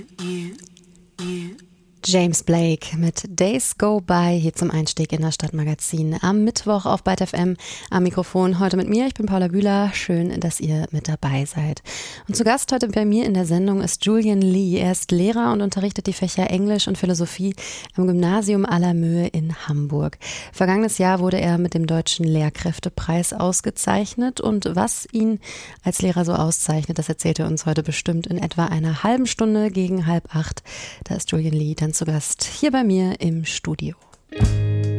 James Blake mit Days Go By hier zum Einstieg in das Stadtmagazin am Mittwoch auf Byte FM. Am Mikrofon heute mit mir, ich bin Paula Bühler. Schön, dass ihr mit dabei seid. Und zu Gast heute bei mir in der Sendung ist Julian Lee. Er ist Lehrer und unterrichtet die Fächer Englisch und Philosophie am Gymnasium Allermöhe in Hamburg. Vergangenes Jahr wurde er mit dem Deutschen Lehrkräftepreis ausgezeichnet und was ihn als Lehrer so auszeichnet, das erzählt er uns heute bestimmt in etwa einer halben Stunde gegen 7:30. Da ist Julian Lee dann zu Gast hier bei mir im Studio.